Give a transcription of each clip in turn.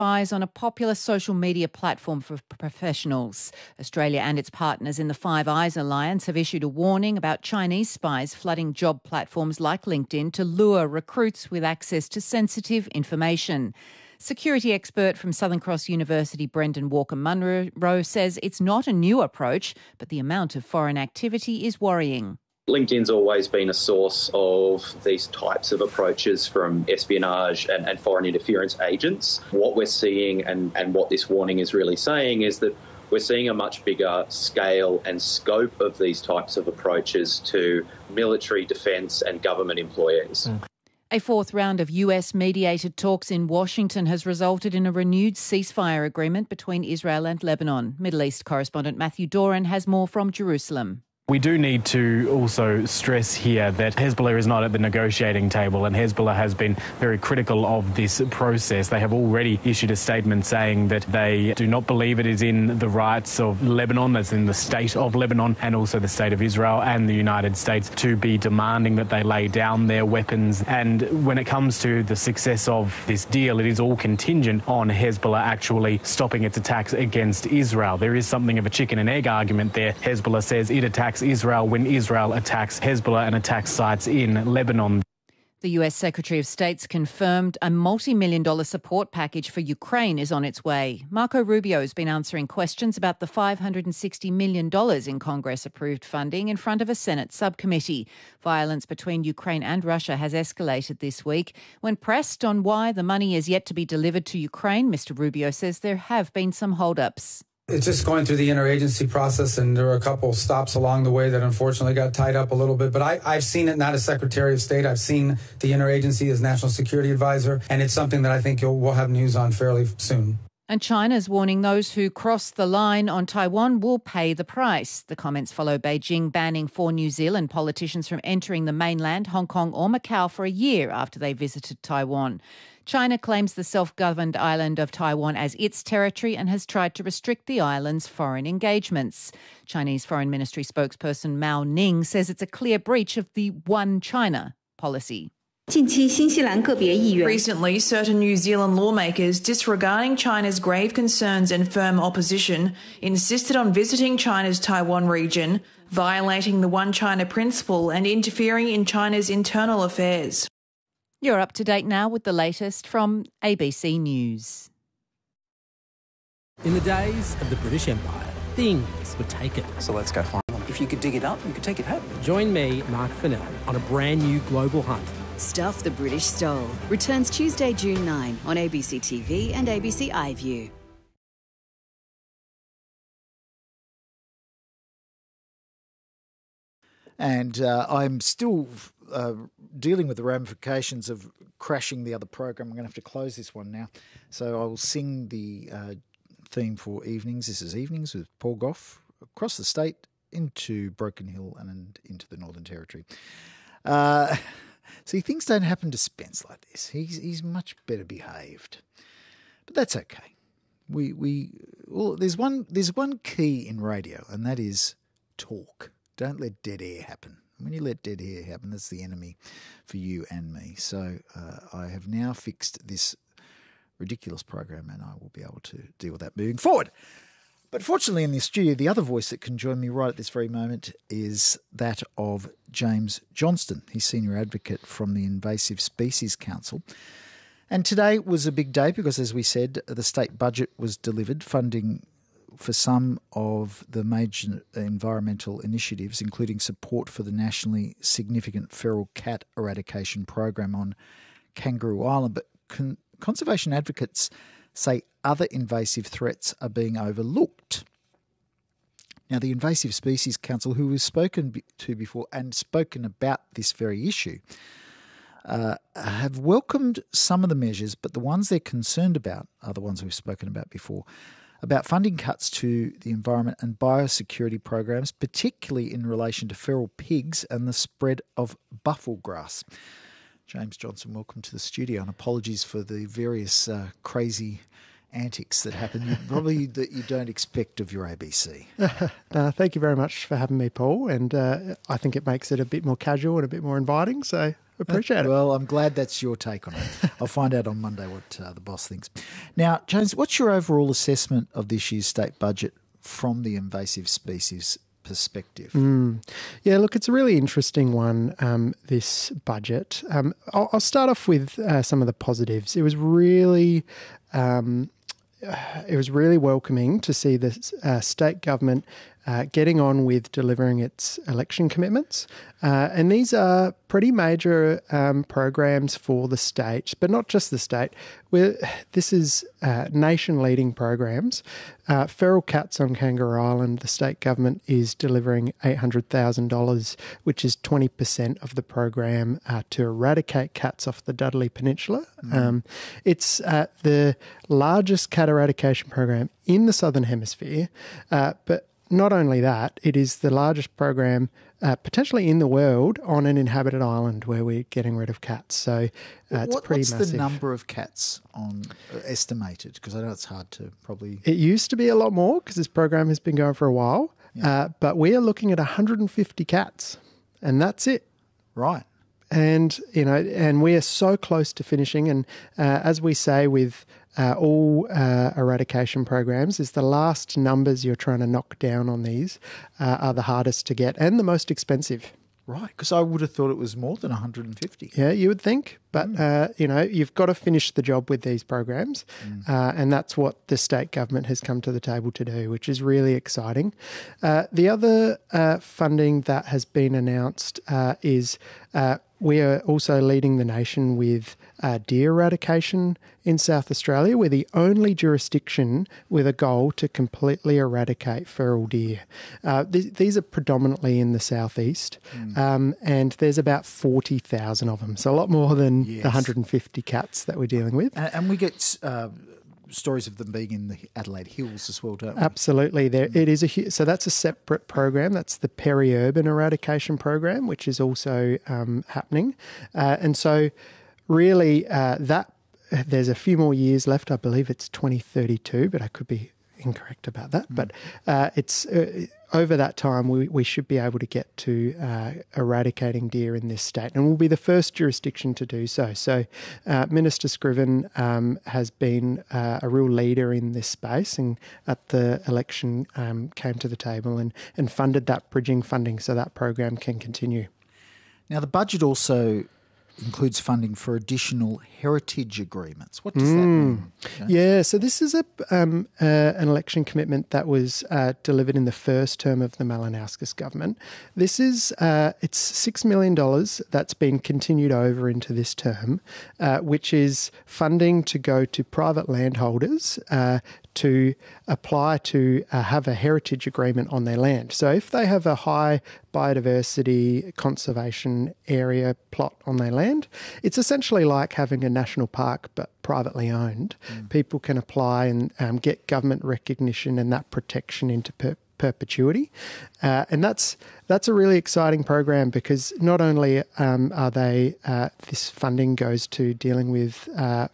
spies on a popular social media platform for professionals. Australia and its partners in the Five Eyes Alliance have issued a warning about Chinese spies flooding job platforms like LinkedIn to lure recruits with access to sensitive information. Security expert from Southern Cross University, Brendan Walker-Munro, says it's not a new approach, but the amount of foreign activity is worrying. LinkedIn's always been a source of these types of approaches from espionage and foreign interference agents. What we're seeing and what this warning is really saying is that we're seeing a much bigger scale and scope of these types of approaches to military, defence and government employees. A fourth round of US-mediated talks in Washington has resulted in a renewed ceasefire agreement between Israel and Lebanon. Middle East correspondent Matthew Doran has more from Jerusalem. We do need to also stress here that Hezbollah is not at the negotiating table, and Hezbollah has been very critical of this process. They have already issued a statement saying that they do not believe it is in the rights of Lebanon, as in the state of Lebanon, and also the state of Israel and the United States, to be demanding that they lay down their weapons. And when it comes to the success of this deal, it is all contingent on Hezbollah actually stopping its attacks against Israel. There is something of a chicken and egg argument there. Hezbollah says it attacks Israel when Israel attacks Hezbollah and attacks sites in Lebanon. The US Secretary of State's confirmed a multi-million-dollar support package for Ukraine is on its way. Marco Rubio has been answering questions about the $560 million in Congress-approved funding in front of a Senate subcommittee. Violence between Ukraine and Russia has escalated this week. When pressed on why the money is yet to be delivered to Ukraine, Mr Rubio says there have been some hold-ups. It's just going through the interagency process, and there were a couple stops along the way that unfortunately got tied up a little bit. But I've seen it not as Secretary of State. I've seen the interagency as National Security Advisor, and it's something that I think we'll have news on fairly soon. And China's warning those who cross the line on Taiwan will pay the price. The comments follow Beijing banning 4 New Zealand politicians from entering the mainland, Hong Kong or Macau for a year after they visited Taiwan. China claims the self-governed island of Taiwan as its territory and has tried to restrict the island's foreign engagements. Chinese Foreign Ministry spokesperson Mao Ning says it's a clear breach of the One China policy. Recently, certain New Zealand lawmakers, disregarding China's grave concerns and firm opposition, insisted on visiting China's Taiwan region, violating the One China principle and interfering in China's internal affairs. You're up to date now with the latest from ABC News. In the days of the British Empire, things were taken. So let's go find them. If you could dig it up, you could take it home. Join me, Mark Fennell, on a brand new global hunt. Stuff the British Stole returns Tuesday, June 9 on ABC TV and ABC iView. And I'm still dealing with the ramifications of crashing the other program. I'm going to have to close this one now. So I will sing the theme for Evenings. This is Evenings with Paul Gough, across the state into Broken Hill and into the Northern Territory. See, things don't happen to Spence like this. He's much better behaved. But that's okay. There's one key in radio, and that is talk. Don't let dead air happen. When you let dead air happen, that's the enemy for you and me. So I have now fixed this ridiculous program, and I will be able to deal with that moving forward. But fortunately in the studio, the other voice that can join me right at this very moment is that of James Johnston. He's Senior Advocate from the Invasive Species Council. And today was a big day because, as we said, the state budget was delivered, funding for some of the major environmental initiatives, including support for the nationally significant feral cat eradication program on Kangaroo Island. But conservation advocates say other invasive threats are being overlooked. Now, the Invasive Species Council, who we've spoken to before and spoken about this very issue, have welcomed some of the measures, but the ones they're concerned about are the ones we've spoken about before, about funding cuts to the environment and biosecurity programs, particularly in relation to feral pigs and the spread of buffel grass. James Johnston, welcome to the studio, and apologies for the various crazy antics that happen, probably that you don't expect of your ABC. Thank you very much for having me, Paul, and I think it makes it a bit more casual and a bit more inviting, so Appreciate it. Well, I'm glad that's your take on it. I'll find out on Monday what the boss thinks. Now, James, what's your overall assessment of this year's state budget from the invasive species perspective? Yeah, look, it's a really interesting one, this budget. I'll start off with some of the positives. It was really welcoming to see the state government getting on with delivering its election commitments. And these are pretty major programs for the state, but not just the state. This is nation-leading programs. Feral cats on Kangaroo Island, the state government is delivering $800,000, which is 20% of the program to eradicate cats off the Dudley Peninsula. It's the largest cat eradication program in the Southern Hemisphere, but not only that, it is the largest program potentially in the world on an inhabited island where we're getting rid of cats. So it's pretty massive. What's the number of cats estimated? Because I know it's hard to probably... It used to be a lot more because this program has been going for a while, but we are looking at 150 cats, and that's it. Right. And, and we are so close to finishing. And as we say with all eradication programs, is the last numbers you're trying to knock down on these are the hardest to get and the most expensive. Right, because I would have thought it was more than 150. Yeah, you would think. But, you've got to finish the job with these programs. And that's what the state government has come to the table to do, which is really exciting. The other funding that has been announced is we are also leading the nation with deer eradication in South Australia. We're the only jurisdiction with a goal to completely eradicate feral deer. These are predominantly in the southeast, and there's about 40,000 of them, so a lot more than the 150 cats that we're dealing with. And we get stories of them being in the Adelaide Hills as well, don't we? Absolutely. It is so that's a separate program. That's the peri-urban eradication program, which is also happening. And so really there's a few more years left. I believe it's 2032, but I could be incorrect about that. But it's over that time we should be able to get to eradicating deer in this state, and we'll be the first jurisdiction to do so. So Minister Scriven has been a real leader in this space, and at the election came to the table and funded that bridging funding so that program can continue. Now the budget also includes funding for additional heritage agreements. What does that mean? Yeah, so this is an election commitment that was delivered in the first term of the Malinauskas government. This is it's $6 million that's been continued over into this term, which is funding to go to private landholders to apply to have a heritage agreement on their land. So if they have a high biodiversity conservation area plot on their land, it's essentially like having a national park but privately owned. People can apply and get government recognition and that protection into perpetuity. And that's a really exciting program because not only are they this funding goes to dealing with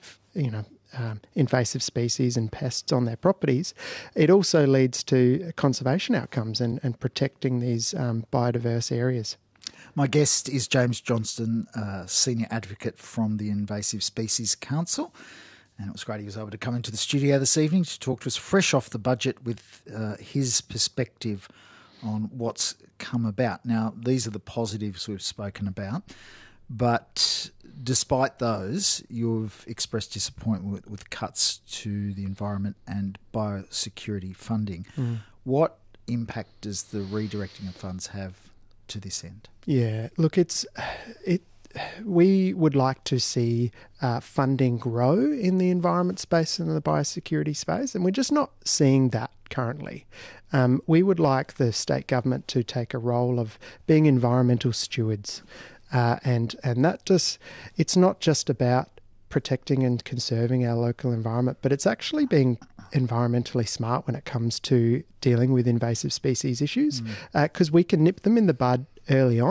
invasive species and pests on their properties, it also leads to conservation outcomes and protecting these biodiverse areas. My guest is James Johnston, Senior Advocate from the Invasive Species Council. And it was great he was able to come into the studio this evening to talk to us fresh off the budget with his perspective on what's come about. Now, these are the positives we've spoken about. But despite those, you've expressed disappointment with cuts to the environment and biosecurity funding. What impact does the redirecting of funds have to this end? Yeah, look, we would like to see funding grow in the environment space and the biosecurity space, and we're just not seeing that currently. We would like the state government to take a role of being environmental stewards. And that it's not just about protecting and conserving our local environment, but it's actually being environmentally smart when it comes to dealing with invasive species issues, because we can nip them in the bud early on.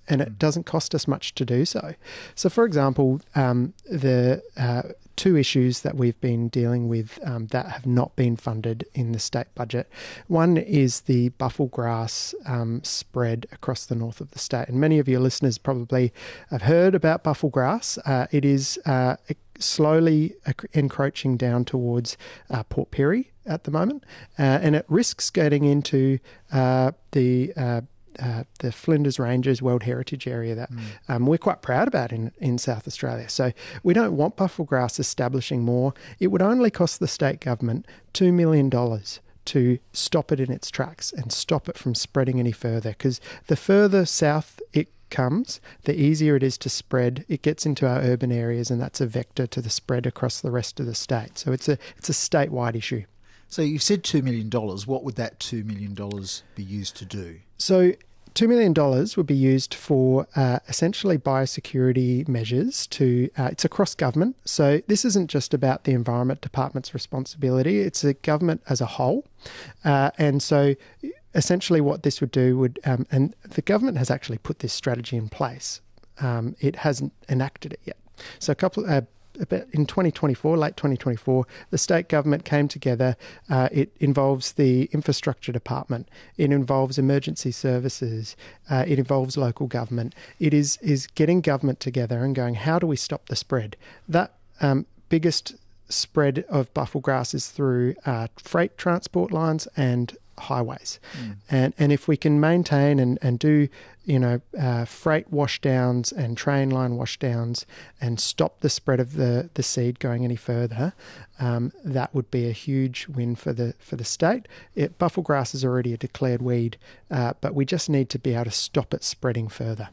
and it doesn't cost us much to do so. So, for example, the two issues that we've been dealing with that have not been funded in the state budget. One is the buffel grass spread across the north of the state. And many of your listeners probably have heard about buffel grass. It is slowly encroaching down towards Port Pirie at the moment, and it risks getting into the Flinders Ranges World Heritage Area that we're quite proud about in South Australia. So we don't want buffel grass establishing more. It would only cost the state government $2 million to stop it in its tracks and stop it from spreading any further, because the further south it comes, the easier it is to spread. It gets into our urban areas, and that's a vector to the spread across the rest of the state. So it's a statewide issue. So you've said $2 million. What would that $2 million be used to do? So $2 million would be used for essentially biosecurity measures to, it's across government. So this isn't just about the Environment Department's responsibility, it's a government as a whole. And so essentially what this would do would, and the government has actually put this strategy in place. It hasn't enacted it yet. So in 2024, late 2024, the state government came together. It involves the infrastructure department. It involves emergency services. It involves local government. It is getting government together and going, how do we stop the spread? That biggest spread of buffel grass is through freight transport lines and highways. And if we can maintain and do freight washdowns and train line washdowns and stop the spread of the seed going any further, that would be a huge win for the state. Buffel grass is already a declared weed, but we just need to be able to stop it spreading further.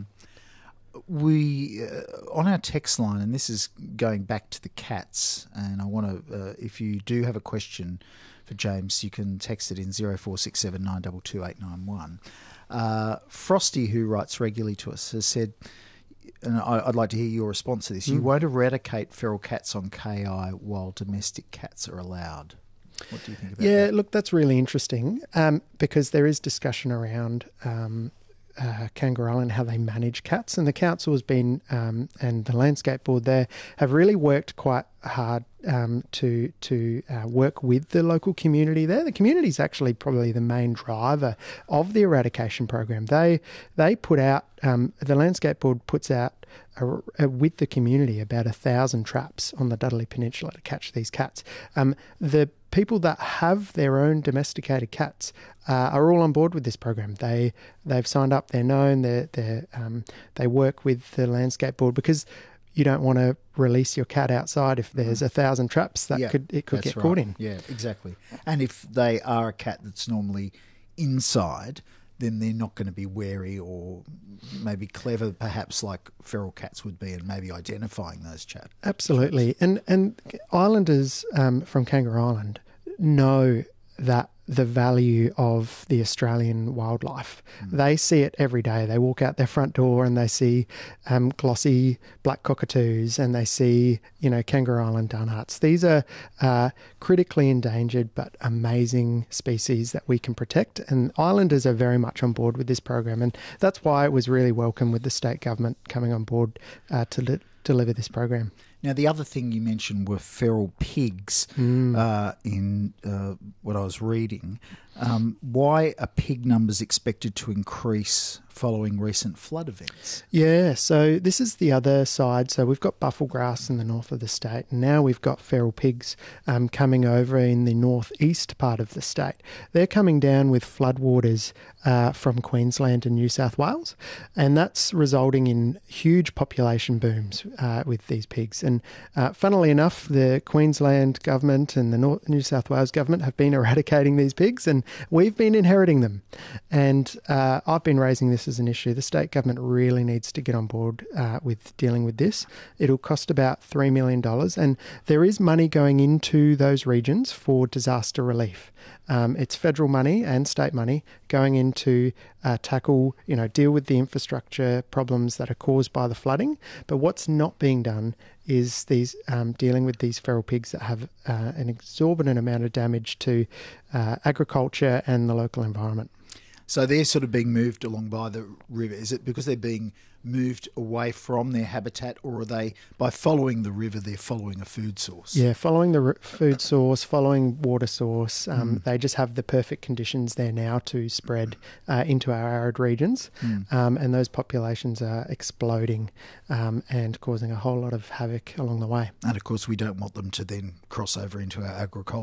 We on our text line, and this is going back to the cats, and I want to, if you do have a question for James, you can text it in 0467 922 891. Frosty, who writes regularly to us, has said, and I'd like to hear your response to this, you won't eradicate feral cats on KI while domestic cats are allowed. What do you think about that? Yeah, look, that's really interesting because there is discussion around Kangaroo Island, how they manage cats, and the council has been and the landscape board there have really worked quite hard to work with the local community there. The community is actually probably the main driver of the eradication program. They put out the landscape board puts out with the community about 1,000 traps on the Dudley Peninsula to catch these cats. The people that have their own domesticated cats are all on board with this program. They've signed up. They're known. They work with the landscape board because you don't want to release your cat outside if there's 1,000 traps that could get caught in. Yeah, exactly. And if they are a cat that's normally inside, then they're not going to be wary or maybe clever, perhaps like feral cats would be, and maybe identifying those traps. Absolutely. And islanders from Kangaroo Island know that the value of the Australian wildlife. They see it every day. They walk out their front door and they see glossy black cockatoos and they see, Kangaroo Island dunharts. These are critically endangered but amazing species that we can protect, and islanders are very much on board with this program, and that's why it was really welcome with the state government coming on board to deliver this program. Now, the other thing you mentioned were feral pigs in what I was reading. Why are pig numbers expected to increase following recent flood events? Yeah, so this is the other side. So we've got buffel grass in the north of the state, and now we've got feral pigs coming over in the northeast part of the state. They're coming down with floodwaters from Queensland and New South Wales, and that's resulting in huge population booms with these pigs. And funnily enough, the Queensland government and the New South Wales government have been eradicating these pigs, and we've been inheriting them. And I've been raising this as an issue. The state government really needs to get on board with dealing with this. It'll cost about $3 million, and there is money going into those regions for disaster relief. It's federal money and state money going into tackle, deal with the infrastructure problems that are caused by the flooding. But what's not being done is these dealing with these feral pigs that have an exorbitant amount of damage to agriculture and the local environment. So they're sort of being moved along by the river. Is it because they're being moved away from their habitat, or are they, by following the river, they're following a food source? Yeah, following the food source, following water source. They just have the perfect conditions there now to spread into our arid regions. And those populations are exploding and causing a whole lot of havoc along the way. And of course, we don't want them to then cross over into our agriculture.